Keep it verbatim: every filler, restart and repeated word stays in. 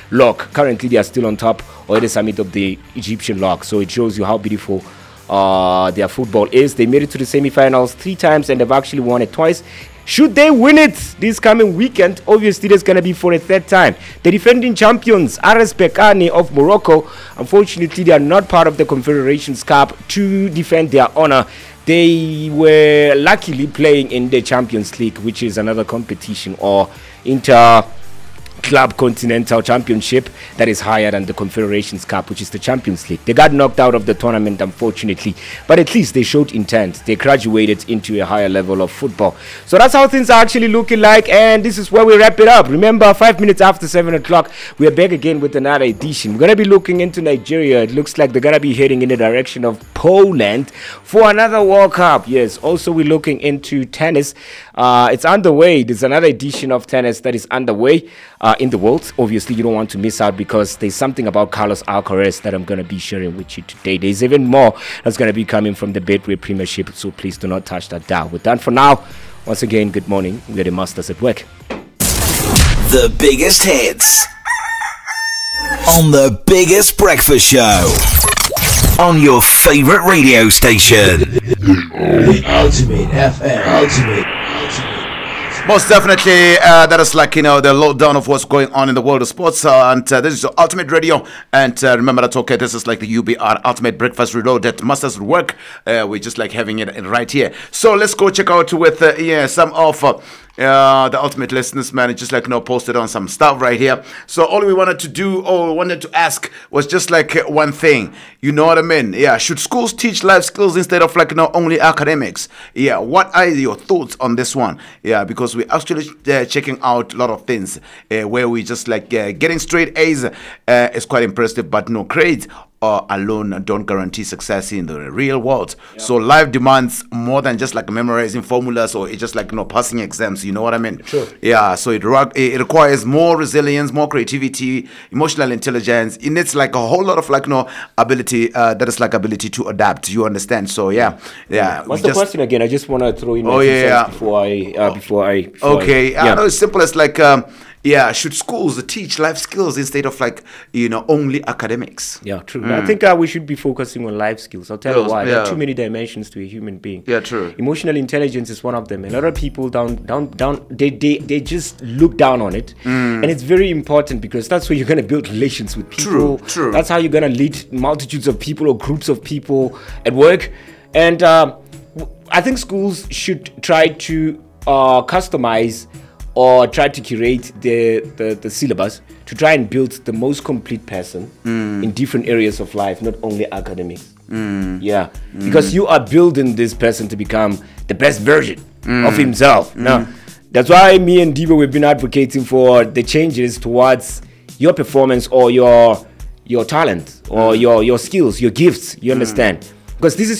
lock. Currently, they are still on top or at the summit of the Egyptian lock. So it shows you how beautiful uh, their football is. They made it to the semi-finals three times and they've actually won it twice. Should they win it this coming weekend, obviously there's going to be for a third time. The defending champions, R S Berkane of Morocco, unfortunately they are not part of the Confederations Cup to defend their honor. They were luckily playing in the Champions League, which is another competition or inter Club Continental Championship that is higher than the Confederations Cup, which is the Champions League. They got knocked out of the tournament, unfortunately, but at least they showed intent. They graduated into a higher level of football. So that's how things are actually looking like, and this is where we wrap it up. Remember, five minutes after seven o'clock, we are back again with another edition. We're going to be looking into Nigeria. It looks like they're going to be heading in the direction of Poland for another World Cup. Yes, also we're looking into tennis. Uh, it's underway. There's another edition of tennis that is underway uh, in the world. Obviously, you don't want to miss out because there's something about Carlos Alcaraz that I'm going to be sharing with you today. There's even more that's going to be coming from the Betway Premiership, so please do not touch that dial. With that, for now, once again, good morning. We're the masters at work. The biggest hits on the biggest breakfast show on your favorite radio station. The Ultimate F M. Ultimate. Most definitely, uh, that is like, you know, the lowdown of what's going on in the world of sports. Uh, and uh, this is the Ultimate Radio. And uh, remember that, okay, this is like the U B R Ultimate Breakfast Reloaded Masters at Work. Uh, we're just like having it right here. So let's go check out with uh, yeah, some of uh, uh, the Ultimate listeners, man. Just like, you know, posted on some stuff right here. So all we wanted to do or wanted to ask was just like uh, one thing. You know what I mean? Yeah. Should schools teach life skills instead of like, you know, only academics? Yeah. What are your thoughts on this one? Yeah, because we're actually uh, checking out a lot of things uh, where we just like uh, getting straight A's uh, is quite impressive, but no grades uh, alone don't guarantee success in the real world. Yeah. So life demands more than just like memorizing formulas or it's just like, you know, passing exams. You know what I mean? Sure. Yeah. So it it requires more resilience, more creativity, emotional intelligence. It needs like a whole lot of like, you know, ability uh, that is like ability to adapt. You understand? So yeah, yeah. What's the just, question again? I just want to throw in my oh, yeah. before I uh, before I. Before okay. I, yeah. I know it's simple as like. Um, Yeah, should schools teach life skills instead of like, you know, only academics? Yeah, true. Mm. I think uh, we should be focusing on life skills. I'll tell Those, you why. Yeah. There are too many dimensions to a human being. Yeah, true. Emotional intelligence is one of them. A lot of people down, down, down. They, they, they just look down on it, mm. and it's very important because that's where you're gonna build relations with people. True, true. That's how you're gonna lead multitudes of people or groups of people at work. And uh, I think schools should try to uh, customize or try to curate the, the, the syllabus to try and build the most complete person mm. in different areas of life, not only academics. Mm. Yeah, mm. because you are building this person to become the best version mm. of himself. Mm. Now, that's why me and Divo, we've been advocating for the changes towards your performance or your your talent or mm. your, your skills, your gifts, you understand? Mm. Because this is